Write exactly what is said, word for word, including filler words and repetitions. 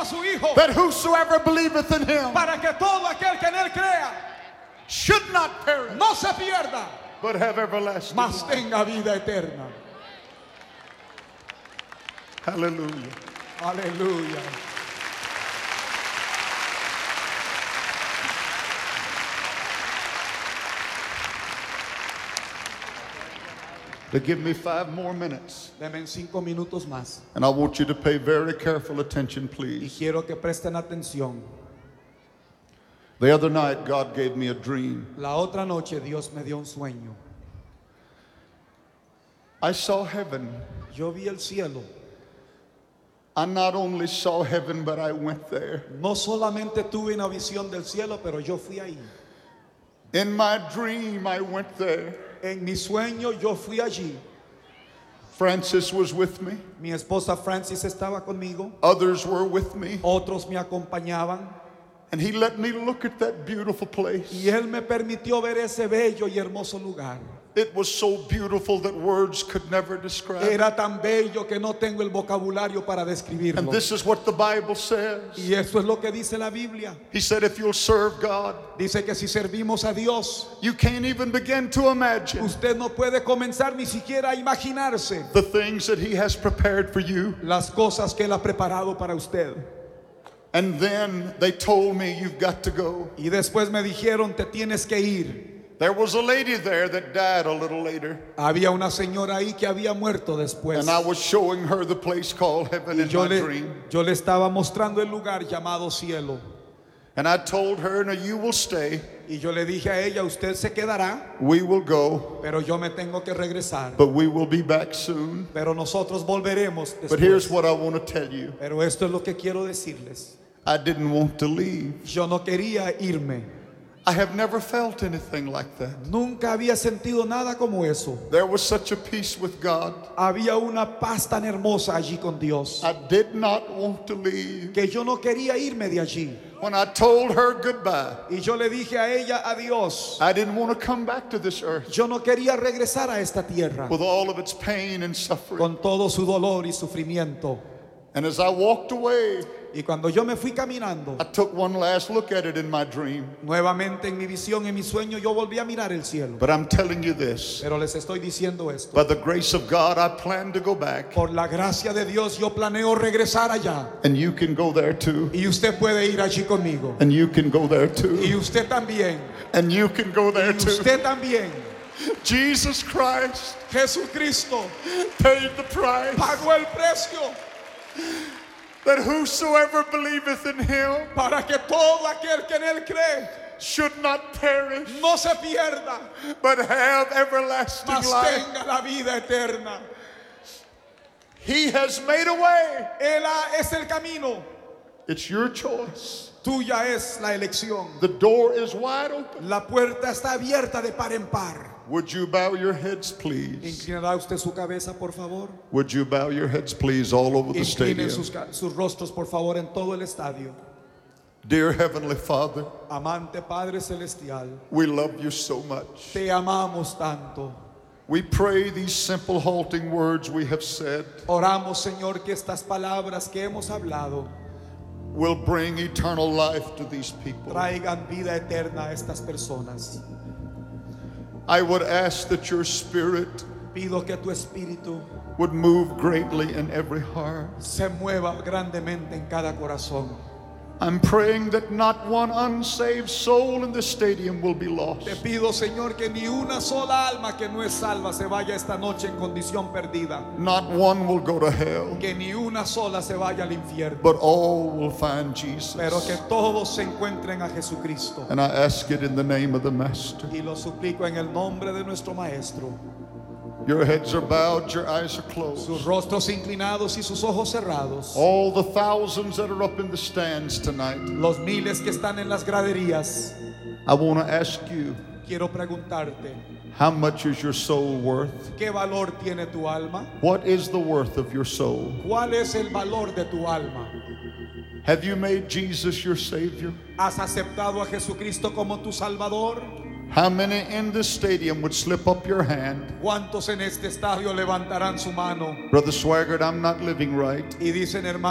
su Hijo, that whosoever believeth in him para que todo aquel que en él crea should not perish, no se pierda, but have everlasting mas life. tenga vida eterna. Hallelujah. Aleluya. To give me five more minutes. Deme cinco minutos más. And I want you to pay very careful attention, Y please. quiero que presten atención. The other night, God gave me a dream. La otra noche Dios me dio un sueño. I saw heaven. Yo vi el cielo. I not only saw heaven, but I went there. No solamente tuve una visión del cielo, pero yo fui ahí. In my dream, I went there. En mi sueño yo fui allí. Francis was with me. Mi esposa Francis estaba conmigo. Others were with me. Otros me acompañaban. And he let me look at that beautiful place. Y él me permitió ver ese bello y hermoso lugar. It was so beautiful that words could never describe it. Era tan bello que no tengo el vocabulario para describirlo. And this is what the Bible says. Y eso es lo que dice la Biblia. He said, if you'll serve God, Dice que si servimos a Dios, you can't even begin to imagine usted no puede comenzar ni siquiera a imaginarse the things that he has prepared for you. las cosas que él ha preparado para usted. And then they told me, you've got to go. Y después me dijeron, te tienes que ir. There was a lady there that died a little later. Había una señora ahí que había muerto después. And I was showing her the place called heaven Y in yo my le, dream. yo le estaba mostrando el lugar llamado cielo. And I told her, no, you will stay. Y yo le dije a ella, usted se quedará, We will go, pero yo me tengo que regresar. but we will be back soon. Pero nosotros volveremos But here's después. what I want to tell you. Pero esto es lo que quiero decirles. I didn't want to leave. Yo no quería irme. I have never felt anything like that. Nunca había sentido nada como eso. There was such a peace with God. Había una paz tan hermosa allí con Dios I did not want to leave. que yo no quería irme de allí. When I told her goodbye, Y yo le dije a ella adiós. I didn't want to come back to this earth Yo no quería regresar a esta tierra with all of its pain and suffering. con todo su dolor y sufrimiento. And as I walked away, Y cuando yo me fui caminando, I took one last look at it in my dream. nuevamente en mi visión, en mi sueño, yo volví a mirar el cielo. But I'm telling you this, Pero les estoy diciendo esto. by the grace of God, I plan to go back. Por la gracia de Dios, yo planeo regresar allá. And you can go there too. Y usted puede ir allí conmigo. And you can go there Y too. usted también. And you can go there Y too. usted también. Jesus Christ Jesucristo paid the price pagó el precio that whosoever believeth in him para que todo aquel que en él cree should not perish, no se pierda, but have everlasting mas life. tenga la vida eterna. He has made a way. Él ha- es el camino. It's your choice. Tuya es la elección. The door is wide open. La puerta está abierta de par en par. Would you bow your heads, please? ¿Inclinará usted su cabeza, por favor? Would you bow your heads, please, all over the Inclinen stadium? sus, ca- sus rostros, por favor, en todo el estadio. Dear Heavenly Father, Amante Padre Celestial, we love you so much. te amamos tanto. We pray these simple halting words we have said Oramos, Señor, que estas palabras que hemos hablado will bring eternal life to these people. traigan vida eterna a estas personas. I would ask that your spirit Pido que tu espíritu would move greatly in every heart. se mueva grandemente en cada corazón. I'm praying that not one unsaved soul in this stadium will be lost. Te pido, Señor, que ni una sola alma que no es salva se vaya esta noche en condición perdida. Not one will go to hell, Que ni una sola se vaya al infierno. but all will find Jesus. Pero que todos se encuentren a Jesucristo. And I ask it in the name of the Master. Y lo suplico en el nombre de nuestro Maestro. Your heads are bowed, your eyes are Sus closed. rostros inclinados y sus ojos cerrados. All the thousands that are up in the stands tonight, Los miles que están en las graderías. I want to ask you, Quiero preguntarte, how much is your soul worth? ¿qué valor tiene tu alma? What is the worth of your soul? ¿Cuál es el valor de tu alma? Have you made Jesus your Savior? ¿Has aceptado a Jesucristo como tu Salvador? How many in this stadium would slip up your hand? ¿Cuántos en este estadio levantarán su mano Brother Swaggart, I'm not living right. y dicen, hermano?